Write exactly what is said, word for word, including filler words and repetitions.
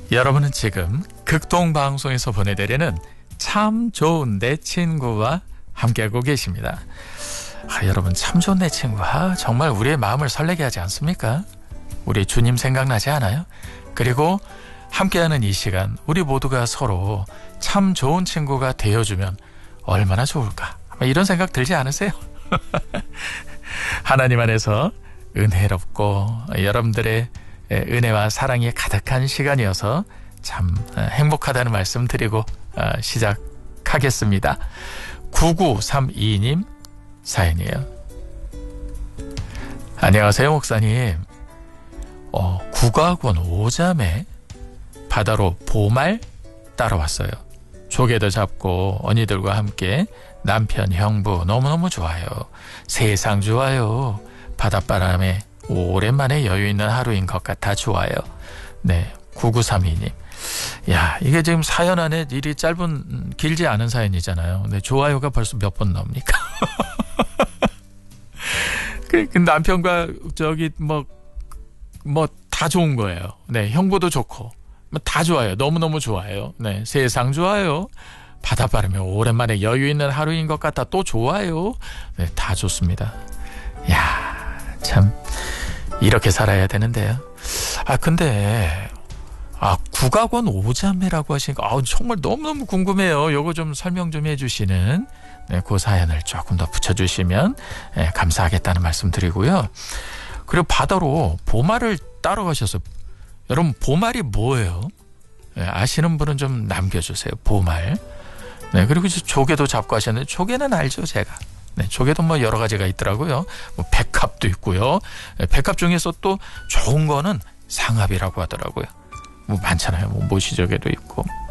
여러분은 지금 극동방송에서 보내드리는 참 좋은 내 친구와 함께하고 계십니다. 아, 여러분 참 좋은 내 친구, 아, 정말 우리의 마음을 설레게 하지 않습니까? 우리 주님 생각나지 않아요? 그리고 함께하는 이 시간, 우리 모두가 서로 참 좋은 친구가 되어주면 얼마나 좋을까, 이런 생각 들지 않으세요? 하나님 안에서 은혜롭고 여러분들의 은혜와 사랑이 가득한 시간이어서 참 행복하다는 말씀 드리고 시작하겠습니다. 구구삼이 님 사연이에요. 안녕하세요, 목사님. 어, 국악원 오자매 바다로 보말 따라왔어요. 조개도 잡고 언니들과 함께 남편, 형부 너무너무 좋아요. 세상 좋아요. 바닷바람에 오랜만에 여유 있는 하루인 것 같아 좋아요. 네, 구구삼이 님. 야, 이게 지금 사연 안에 일이 짧은, 길지 않은 사연이잖아요. 근데 좋아요가 벌써 몇 번 나옵니까? 그, 그 남편과 저기 뭐, 뭐 다 좋은 거예요. 네, 형부도 좋고, 뭐 다 좋아요. 너무너무 좋아요. 네, 세상 좋아요. 바닷바람에 오랜만에 여유 있는 하루인 것 같아 또 좋아요. 네, 다 좋습니다. 야, 참 이렇게 살아야 되는데요. 아, 근데 아, 국악원 오자매라고 하시니까 아, 정말 너무너무 궁금해요. 요거 좀 설명 좀 해주시는, 네, 그 사연을 조금 더 붙여주시면, 네, 감사하겠다는 말씀 드리고요. 그리고 바다로 보말을 따러 가셔서, 여러분 보말이 뭐예요? 네, 아시는 분은 좀 남겨주세요. 보말. 네, 그리고 조개도 잡고 하셨는데 조개는 알죠, 제가. 네, 조개도 뭐 여러 가지가 있더라고요. 뭐 백합도 있고요. 네, 백합 중에서 또 좋은 거는 상합이라고 하더라고요. 뭐 많잖아요. 뭐 모시조개도 있고.